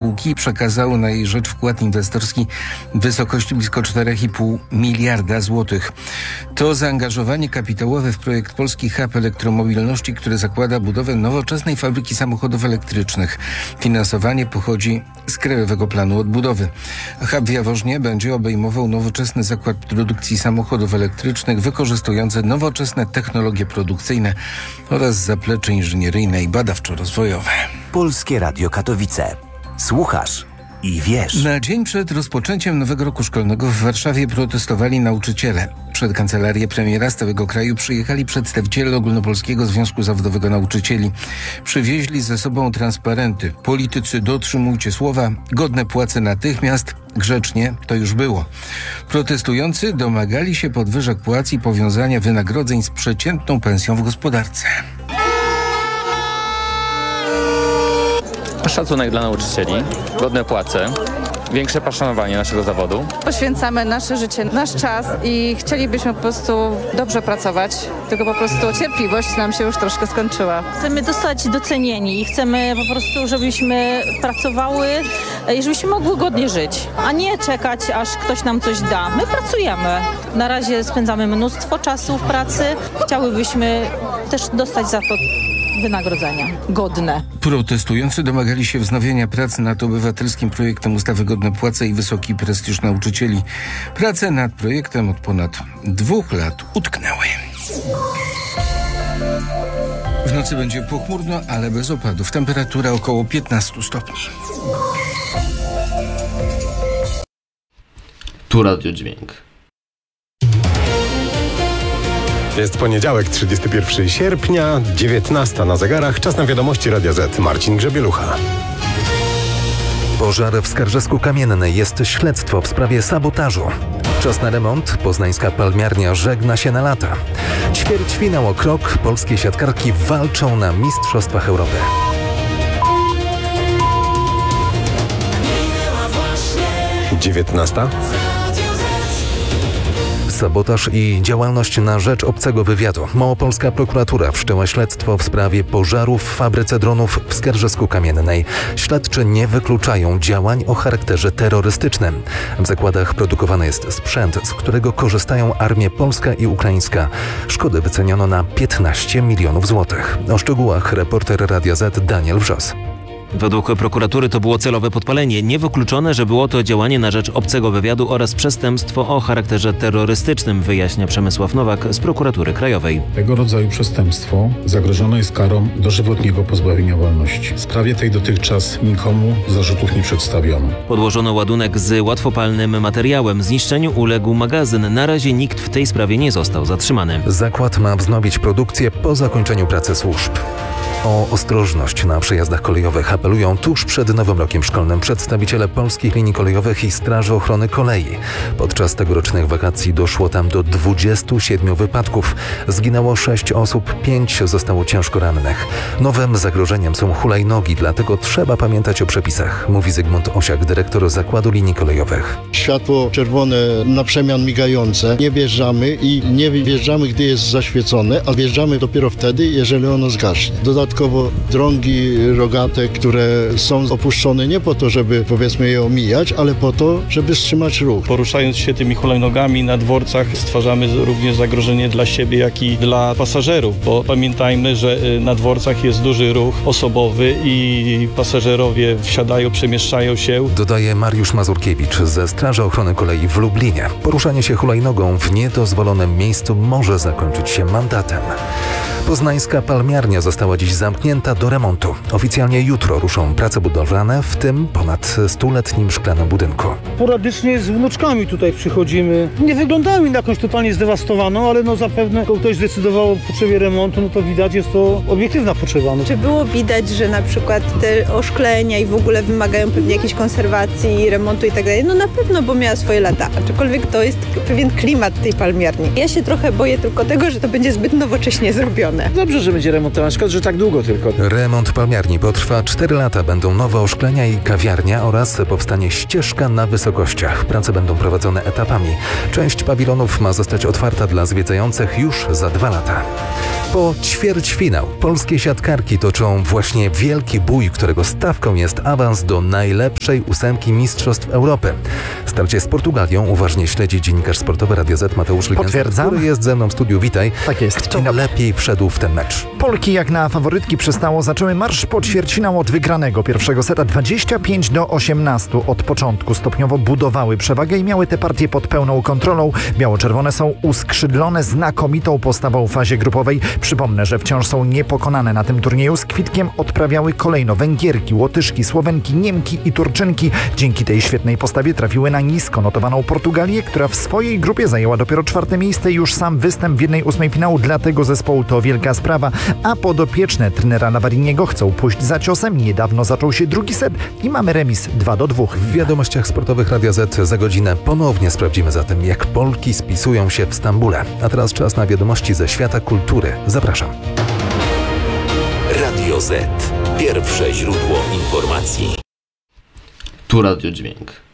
spółki i przekazał na jej rzecz wkład inwestorski w wysokości blisko 4,5 miliarda złotych. To zaangażowanie kapitałowe w projekt Polski Hub Elektromobilności, który zakłada budowę nowoczesnej fabryki samochodów elektrycznych. Finansowanie pochodzi z Krajowego Planu Odbudowy. Hub w Jaworznie będzie obejmował nowoczesny zakład produkcji samochodów elektrycznych wykorzystujący nowoczesne technologie produkcyjne oraz zaplecze inżynieryjne i badawczo-rozwojowe. Polskie Radio Katowice. Słuchasz i wiesz. Na dzień przed rozpoczęciem nowego roku szkolnego w Warszawie protestowali nauczyciele. Przed kancelarię premiera z całego kraju przyjechali przedstawiciele Ogólnopolskiego Związku Zawodowego Nauczycieli. Przywieźli ze sobą transparenty. Politycy, dotrzymujcie słowa, godne płace natychmiast, grzecznie to już było. Protestujący domagali się podwyżek płac i powiązania wynagrodzeń z przeciętną pensją w gospodarce. Szacunek dla nauczycieli, godne płace, większe poszanowanie naszego zawodu. Poświęcamy nasze życie, nasz czas i chcielibyśmy po prostu dobrze pracować, tylko po prostu cierpliwość nam się już troszkę skończyła. Chcemy zostać docenieni i chcemy po prostu, żebyśmy pracowały i żebyśmy mogły godnie żyć, a nie czekać, aż ktoś nam coś da. My pracujemy. Na razie spędzamy mnóstwo czasu w pracy. Chciałybyśmy też dostać za to wynagrodzenia godne. Protestujący domagali się wznowienia prac nad obywatelskim projektem ustawy Godne Płace i wysoki prestiż nauczycieli. Prace nad projektem od ponad 2 lat utknęły. W nocy będzie pochmurno, ale bez opadów. Temperatura około 15 stopni. Tu Radio Dźwięk. Jest poniedziałek, 31 sierpnia, 19 na zegarach. Czas na wiadomości Radia Z. Marcin Grzebielucha. Pożar w Skarżysku-Kamiennej. Jest śledztwo w sprawie sabotażu. Czas na remont. Poznańska palmiarnia żegna się na lata. Ćwierćfinał o krok. Polskie siatkarki walczą na Mistrzostwach Europy. Dziewiętnasta. Sabotaż i działalność na rzecz obcego wywiadu. Małopolska prokuratura wszczęła śledztwo w sprawie pożaru w fabryce dronów w Skarżysku-Kamiennej. Śledczy nie wykluczają działań o charakterze terrorystycznym. W zakładach produkowany jest sprzęt, z którego korzystają armie polska i ukraińska. Szkody wyceniono na 15 milionów złotych. O szczegółach reporter Radia Z Daniel Wrzos. Według prokuratury to było celowe podpalenie. Niewykluczone, że było to działanie na rzecz obcego wywiadu oraz przestępstwo o charakterze terrorystycznym, wyjaśnia Przemysław Nowak z Prokuratury Krajowej. Tego rodzaju przestępstwo zagrożone jest karą dożywotniego pozbawienia wolności. W sprawie tej dotychczas nikomu zarzutów nie przedstawiono. Podłożono ładunek z łatwopalnym materiałem. Zniszczeniu uległ magazyn. Na razie nikt w tej sprawie nie został zatrzymany. Zakład ma wznowić produkcję po zakończeniu pracy służb. O ostrożność na przejazdach kolejowych apelują tuż przed nowym rokiem szkolnym przedstawiciele polskich linii kolejowych i Straży Ochrony Kolei. Podczas tegorocznych wakacji doszło tam do 27 wypadków. Zginęło 6 osób, 5 zostało ciężko rannych. Nowym zagrożeniem są hulajnogi, dlatego trzeba pamiętać o przepisach, mówi Zygmunt Osiak, dyrektor Zakładu Linii Kolejowych. Światło czerwone na przemian migające. Nie wjeżdżamy i nie wjeżdżamy, gdy jest zaświecone, a wjeżdżamy dopiero wtedy, jeżeli ono zgaśnie. Dodatkowo drogi rogate, które są opuszczone nie po to, żeby powiedzmy je omijać, ale po to, żeby wstrzymać ruch. Poruszając się tymi hulajnogami na dworcach stwarzamy również zagrożenie dla siebie, jak i dla pasażerów, bo pamiętajmy, że na dworcach jest duży ruch osobowy i pasażerowie wsiadają, przemieszczają się. Dodaje Mariusz Mazurkiewicz ze Straży Ochrony Kolei w Lublinie. Poruszanie się hulajnogą w niedozwolonym miejscu może zakończyć się mandatem. Poznańska palmiarnia została dziś zamknięta do remontu. Oficjalnie jutro ruszą prace budowlane, w tym ponad 100-letnim szklanym budynku. Sporadycznie z wnuczkami tutaj przychodzimy. Nie wyglądają mi na jakąś totalnie zdewastowaną, ale zapewne ktoś zdecydował o potrzebie remontu, to widać, jest to obiektywna potrzeba. Czy było widać, że na przykład te oszklenia i w ogóle wymagają pewnie jakiejś konserwacji, remontu i tak dalej? Na pewno, bo miała swoje lata, aczkolwiek to jest pewien klimat tej palmiarni. Ja się trochę boję tylko tego, że to będzie zbyt nowocześnie zrobione. Dobrze, że będzie remontowane. Szkoda, że tak długo niedługo tylko. Remont palmiarni potrwa 4 lata. Będą nowe oszklenia i kawiarnia oraz powstanie ścieżka na wysokościach. Prace będą prowadzone etapami. Część pawilonów ma zostać otwarta dla zwiedzających już za 2 lata. Po ćwierćfinał polskie siatkarki toczą właśnie wielki bój, którego stawką jest awans do najlepszej 8 mistrzostw Europy. Starcie z Portugalią uważnie śledzi dziennikarz sportowy Radia Z Mateusz Ligiański, Potwierdzam. który jest ze mną w studiu. Witaj. Tak jest. Kto lepiej wszedł w ten mecz? Polki jak na faworytki przystało zaczęły marsz po ćwierćfinał od wygranego pierwszego seta 25-18. Od początku stopniowo budowały przewagę i miały tę partię pod pełną kontrolą. Biało-czerwone są uskrzydlone znakomitą postawą w fazie grupowej. Przypomnę, że wciąż są niepokonane na tym turnieju. Z kwitkiem odprawiały kolejno Węgierki, Łotyszki, Słowenki, Niemki i Turczynki. Dzięki tej świetnej postawie trafiły na nisko notowaną Portugalię, która w swojej grupie zajęła dopiero 4. miejsce i już sam występ w 1/8 finału dla tego zespołu to wielka sprawa. A podopieczne trenera Navariniego chcą pójść za ciosem. Niedawno zaczął się drugi set i mamy remis 2-2. W wiadomościach sportowych Radia Z za godzinę ponownie sprawdzimy zatem, jak Polki spisują się w Stambule. A teraz czas na wiadomości ze świata kultury. Zapraszam. Radio Z. Pierwsze źródło informacji. Tu Radio Dźwięk.